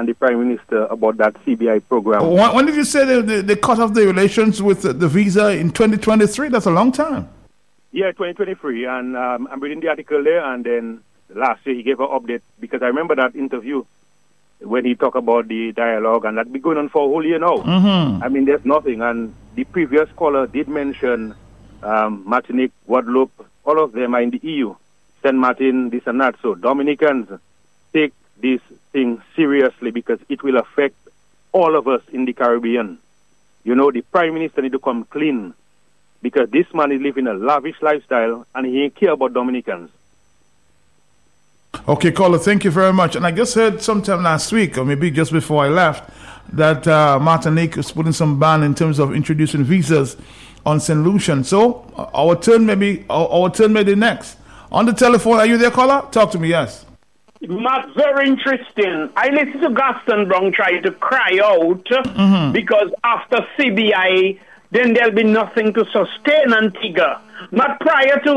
and the Prime Minister about that CBI program. When did you say they cut off the relations with the visa in 2023? That's a long time. Yeah, 2023. And I'm reading the article there, and then last year he gave an update, because I remember that interview when he talked about the dialogue, and that's been going on for a whole year now. Mm-hmm. I mean, there's nothing. And the previous caller did mention Martinique, Guadeloupe, all of them are in the EU. St. Martin, this and that. So Dominicans, take this thing seriously, because it will affect all of us in the Caribbean. You know, the Prime Minister need to come clean, because this man is living a lavish lifestyle and he ain't care about Dominicans. Okay, caller, thank you very much. And I just heard sometime last week, or maybe just before I left, that Martinique is putting some ban in terms of introducing visas on St. Lucian. So our turn may be next. On the telephone, are you there, caller? Talk to me, yes. Matt, very interesting. I listened to Gaston Brown try to cry out because after CBI, then there'll be nothing to sustain Antigua. Matt, prior to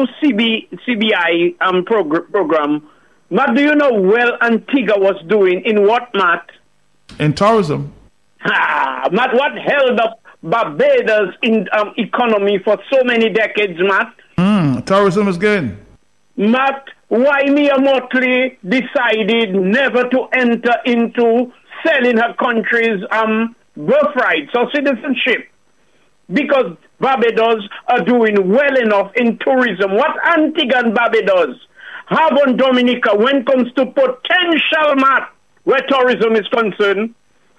CBI program, Matt, do you know well Antigua was doing in what, Matt? In tourism. Matt, what held up Barbados in economy for so many decades, Matt? Tourism is good. Matt, why Mia Motley decided never to enter into selling her country's birthrights or citizenship? Because Barbados are doing well enough in tourism. What Antigua and Barbados have on Dominica when it comes to potential, Matt, where tourism is concerned?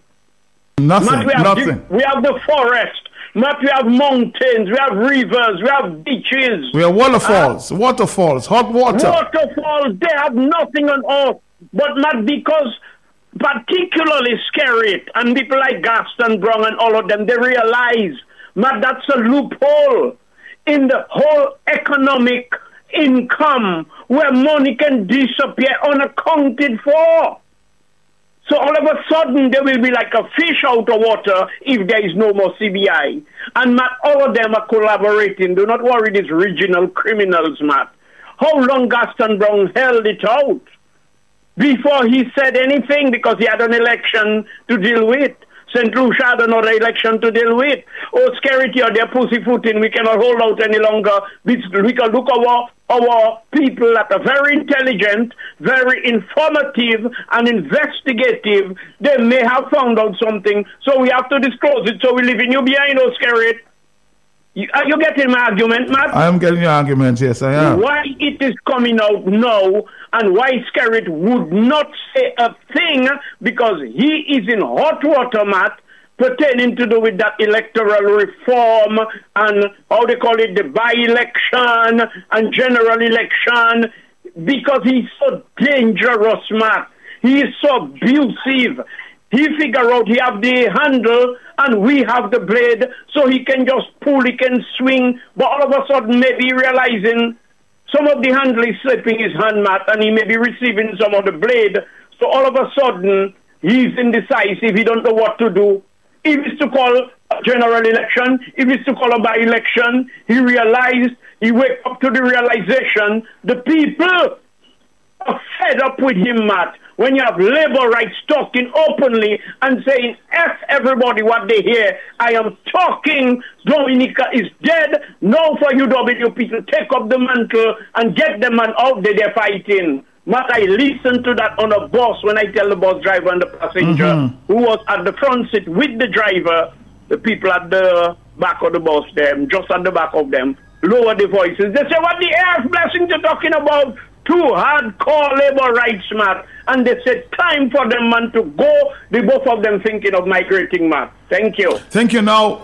Nothing. Matt, we have the forest. Matt, we have mountains, we have rivers, we have beaches. We have waterfalls, hot water. Waterfalls, they have nothing on earth. But not because particularly Skerrit and people like Gaston Brown and all of them, they realize, Matt, that's a loophole in the whole economic income where money can disappear unaccounted for. So all of a sudden, there will be like a fish out of water if there is no more CBI. And Matt, all of them are collaborating. Do not worry, these regional criminals, Matt. How long Gaston Brown held it out before he said anything, because he had an election to deal with. St. Lucia had another election to deal with. Oh, Skerrit, they're pussyfooting. We cannot hold out any longer. We can look our people that are very intelligent, very informative, and investigative. They may have found out something, so we have to disclose it. So we leave you behind, oh, Skerrit. Are you getting my argument, Matt? I am getting your argument, yes, I am. Why it is coming out now, and why Skerrit would not say a thing, because he is in hot water, Matt, pertaining to do with that electoral reform and how they call it, the by-election and general election, because he's so dangerous, Matt. He is so abusive. He figure out he have the handle and we have the blade, so he can just pull, he can swing, but all of a sudden maybe realizing some of the handle is slipping his hand, Matt, and he may be receiving some of the blade. So all of a sudden he's indecisive, he don't know what to do. If it's to call a general election, if it's to call a by-election, he realized, he wake up to the realization, the people are fed up with him, Matt. When you have labor rights talking openly and saying, F everybody what they hear, I am talking, Dominica is dead, now for UWP to take up the mantle and get the man out there they're fighting. Matt, I listened to that on a bus when I tell the bus driver and the passenger who was at the front seat with the driver, the people at the back of the bus, them, just at the back of them, lower the voices. They say, what the AF blessings are talking about? Two hardcore labor rights, Matt. And they said, time for them, man, to go. The both of them thinking of migrating, Matt. Thank you. Thank you. Now,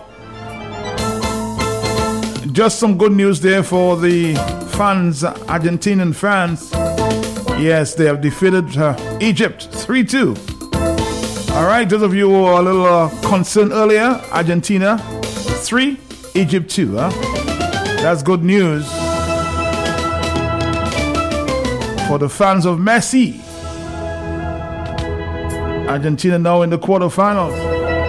just some good news there for the fans, Argentinian fans. Yes, they have defeated Egypt 3-2. All right, those of you who were a little concerned earlier, Argentina 3, Egypt 2. That's good news for the fans of Messi. Argentina now in the quarterfinals.